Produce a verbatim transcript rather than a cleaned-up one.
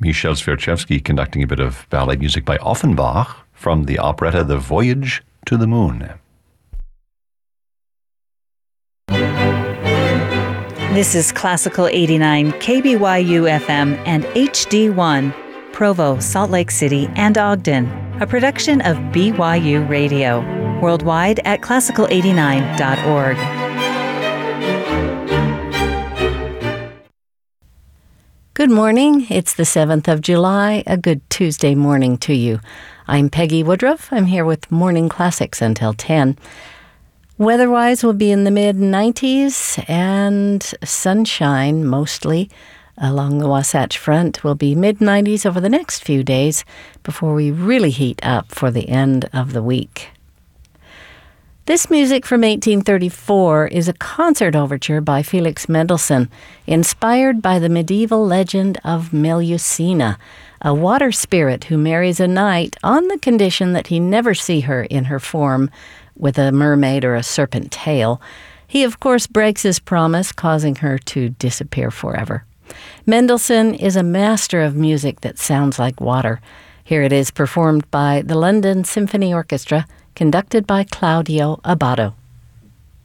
Michel Sverchevsky conducting a bit of ballet music by Offenbach from the operetta The Voyage to the Moon. This is Classical eighty-nine, K B Y U F M and H D one, Provo, Salt Lake City, and Ogden, a production of B Y U Radio, worldwide at classical eighty-nine dot org. Good morning. It's the seventh of July. A good Tuesday morning to you. I'm Peggy Woodruff. I'm here with Morning Classics until ten. Weather-wise, we'll be in the mid nineties and sunshine mostly along the Wasatch Front. Will be mid nineties over the next few days before we really heat up for the end of the week. This music from eighteen thirty-four is a concert overture by Felix Mendelssohn, inspired by the medieval legend of Melusina, a water spirit who marries a knight on the condition that he never see her in her form with a mermaid or a serpent tail. He, of course, breaks his promise, causing her to disappear forever. Mendelssohn is a master of music that sounds like water. Here it is performed by the London Symphony Orchestra, conducted by Claudio Abbado.